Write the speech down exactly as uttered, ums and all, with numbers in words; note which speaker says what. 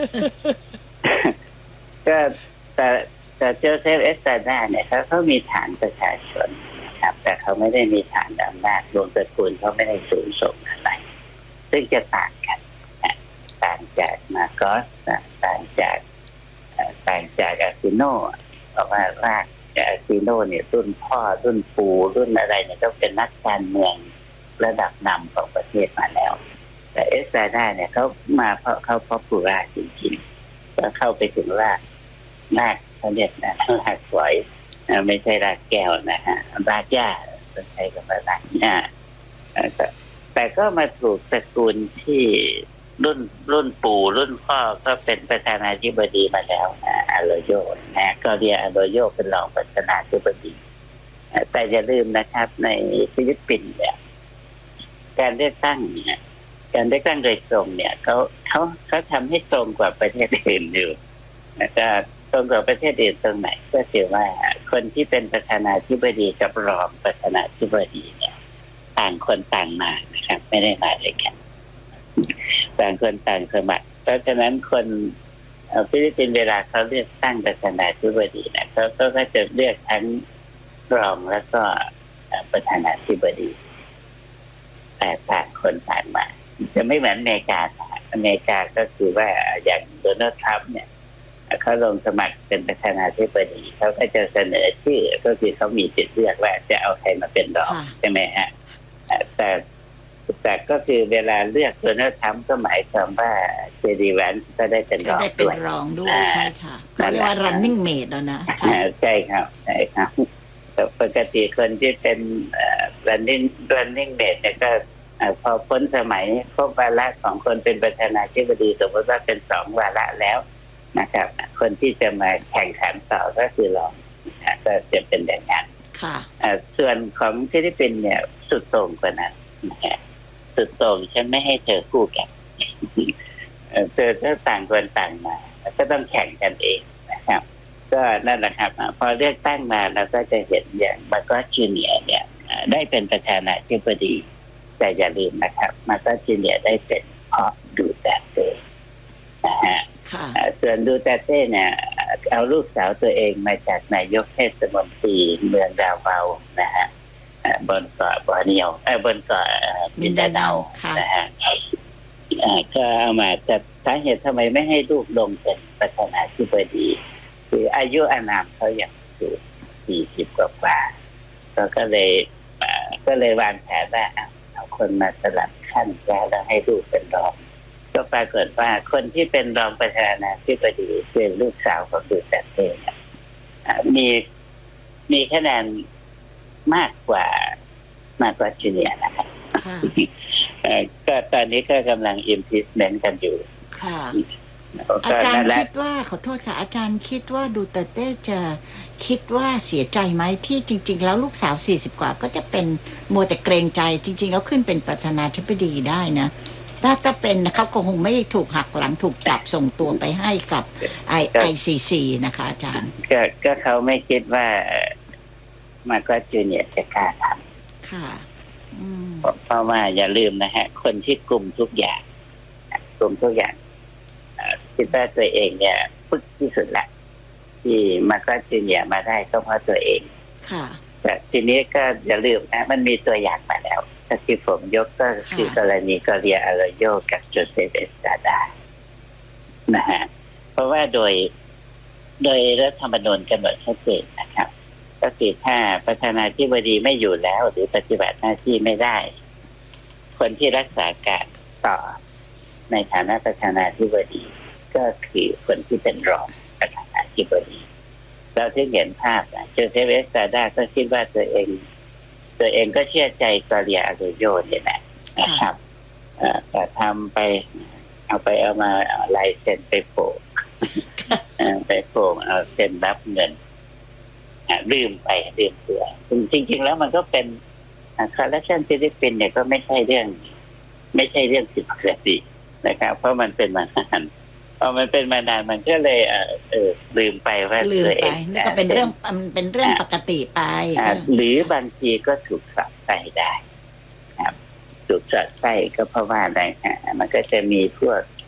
Speaker 1: ก็แต่แต่โจเซฟเอสตราดาเนี่ยเขาเขามีฐานประชาชนนะครับแต่เขาไม่ได้มีฐานอำนาจวงตระกูลเขาไม่ได้สูงส่งอะไรซึ่งจะต่างกันต่างจากมาโกสต่างจากต่างจากอาซิโนเพราะว่ารากจากอาซิโนเนี่ยรุ่นพ่อรุ่นปู่รุ่นอะไรเนี่ยก็เป็นนักการเมืองระดับนำของประเทศมาแล้วแต่เอสตราดาเนี่ยเขามาเพราะเขาเพราะปูราจริงๆก็เข้าไปถึงรากรากเขาเรียกนะรากฝอยไม่ใช่รากแก้วนะฮะรากหญ้าต้องใช้คำว่ารากหญ้าแต่ก็มาถูกตระกูลที่รุ่นรุ่นปู่รุ่นพ่อก็เป็นประธานาธิบดีมาแล้วอาโรโยนะก็เรียกอาโรโยเป็นรองประธานาธิบดีแต่อย่าลืมนะครับในฟิลิปปินส์เนี่ยการเลือกตั้งเนี่ยการเลือกตั้งโดยตรงเนี่ยเขาเขาเขาทำให้ตรงกว่าประเทศอื่นอยู่ก็ตรงกว่าประเทศอื่นตรงไหนก็คือว่าคนที่เป็นประธานาธิบดีกับรองประธานาธิบดีเนี่ยต่างคนต่างมานะครับไม่ได้มาด้วยกันต่างคนต่างสมัครเพราะฉะนั้นคนฟิลิปปินส์เวลาเขาเลือกตั้งประธานาธิบดีนะเขาก็จะเลือกทั้งรองแล้วก็ประธานาธิบดีแต่ต่างคนต่างมาจะไม่เหมือนอเมริกาอเมริกาก็คือว่าอย่างโดนัลด์ทรัมป์เนี่ยเขาลงสมัครเป็นประธานาธิบดีเขาก็จะเสนอชื่อก็คือเขามีสิทธิ์เลือกว่าจะเอาใครมาเป็นรองใช่ไหมฮะแต่แต่ก็คือเวลาเลือกโดนัลด์ทรัมป์ก็หมายความว่าเจดีแวนก็ได้เป็นรองด้วย
Speaker 2: ได้เป็นรองด้วยใช่ค่ะเขาเรียกว่า running mate แล้วนะ
Speaker 1: ใช่ครับใช่ครับปกติคนที่เป็น running running mate เนี่ยก็พอพ้นสมัยครบวาระของคนเป็นประธานาธิบดีสมมติว่าเป็นสองวาระแล้วนะครับคนที่จะมาแข่งขันต่อก็คือรองก็จะเป็นอย่างนั้นส่วนของฟิลิปปินส์เนี่ยสุดโต่งกว่านั้นสุดโต่งฉันไม่ให้เธอคู่กันเธอก็ต่างคนต่างมาก็ต้องแข่งกันเองนะครับก็นั่นแหละครับพอเลือกตั้งมาเราก็จะเห็นอย่างมาโกสจูเนียร์เนี่ยได้เป็นประธานาธิบดีแต่อย่าลืมนะครับมาโกสจูเนียร์ได้เป็นเพราะดูเตเต้นะฮะส่วนดูเตเต้เนี่ยเอาลูกสาวตัวเองมาจากนายกเทศมนตรีเมืองดาวเวานะฮะบนเกาะบอร์เนียวเออบนเกาะมินดาเนานะฮะก็เอามาแต่สาเหตุทำไมไม่ให้ลูกลงเป็นประธานาธิบดีคืออายุอานามเขาอย่างอยู่สี่สิบกว่าก็เลยก็เลยวางแผนว่าเอาคนมาสลับขั้นแล้วแล้วให้ลูกเป็นรองก็ปรากฏว่าคนที่เป็นรองประธานาธิบดีคือลูกสาวของดูเตเต้มีมีคะแนนมากกว่ามากกว่าจูเนียร์นะครับก็ตอนนี้ก็กำลัง impeachment กันอยู่
Speaker 2: ค่ะอาจารย์คิดว่าขอโทษค่ะอาจารย์คิดว่าดูเตเต้จะคิดว่าเสียใจไหมที่จริงๆแล้วลูกสาวสี่สิบกว่าก็จะเป็นมัวแต่เกรงใจจริงๆแล้วขึ้นเป็นประธานาธิบดีได้นะถ้าถ้าเป็นเขาก็คงไม่ถูกหักหลังถูกจับส่งตัวไปให้กับ ไอ ไอ ซี ซี นะคะอาจารย์
Speaker 1: ก็ก็เขาไม่คิดว่ามาโกสจูเนียร์จะกล้าทำ
Speaker 2: ค่ะ
Speaker 1: เพราะว่าอย่าลืมนะฮะคนที่กลุ่มทุกอย่างกลุ่มทุกอย่างคิดว่าตัวเองเนี่ยฝึกที่สุดละที่มาโกสจูเนียร์มาได้ก็เพราะตัวเอง
Speaker 2: ค่ะ
Speaker 1: แต่ทีนี้ก็อย่าลืมนะมันมีตัวอย่างมาแล้วที่ผมยกก็คือกรณีกอเรียอาโรโยกับโจเซฟเอสตราดานะฮะเพราะว่าโดยโดยรัฐธรรมนูญกำหนดชัดเจนนะครับก็คือถ้าประธานาธิบดีไม่อยู่แล้วหรือปฏิบัติหน้าที่ไม่ได้คนที่รักษาการต่อในฐานะประธานาธิบดีก็คือคนที่เป็นรองประธานาธิบดีเราที่เห็นภาพนะโจเซฟเอสตราดาก็คิดว่าตัวเองตัวเองก็เชื่อใจกอเรียอาโรโยเนี่ยนะนะครับแต่ทำไปเอาไปเอามาเอาลายเซ็นไปโผล่ไปโผล่เอาเซ็นรับเงินลืมไปลืมเสือจริงๆแล้วมันก็เป็นคอร์รัปชันฟิลิปปินส์เนี่ยก็ไม่ใช่เรื่องไม่ใช่เรื่องผิดปกตินะครับเพราะมันเป็นมานานพอมันเป็นมานานมันก็เลยเออลืมไปว่า
Speaker 2: ตัวเองนี่ก็เป็นเรื่องมันเป็นเรื่องปกติไป
Speaker 1: หรือบางทีก็ถูกสอดใส่ได้ครับถูกสอดใส่ก็เพราะว่าอะไรฮะมันก็จะมีพวก